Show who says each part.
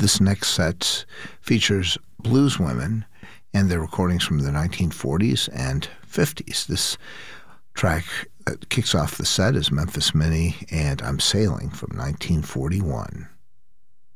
Speaker 1: This next set features blues women and their recordings from the 1940s and 50s. This track that kicks off the set is Memphis Minnie and I'm Sailing from 1941.